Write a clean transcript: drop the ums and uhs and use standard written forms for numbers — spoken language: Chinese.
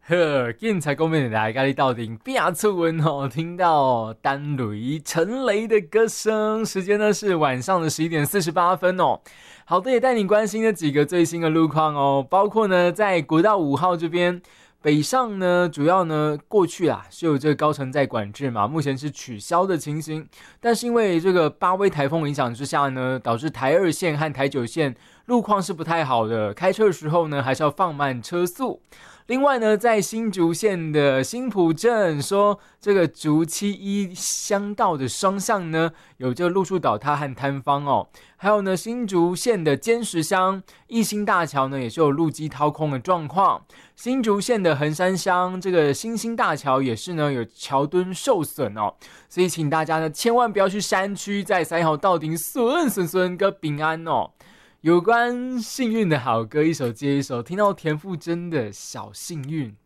呵，今才讲面来跟你到底变出文哦，听到丹雷陈雷的歌声，时间呢是晚上的11:48哦。好的，也带你关心的几个最新的路况哦，包括呢在国道5号这边。北上呢，主要呢过去啊是有这个高乘载管制嘛，目前是取消的情形。但是因为这个八威台风影响之下呢，导致台2线和台9线路况是不太好的，开车的时候呢还是要放慢车速。另外呢，在新竹县的新埔镇说，这个竹71乡道的双向呢，有这个路树倒塌和坍方哦。还有呢，新竹县的尖石乡义兴大桥呢，也是有路基掏空的状况。新竹县的横山乡这个新兴大桥也是呢，有桥墩受损哦。所以请大家呢，千万不要去山区，在3号到底顺个平安哦。有关幸运的好歌，一首接一首，听到田馥甄的小幸运。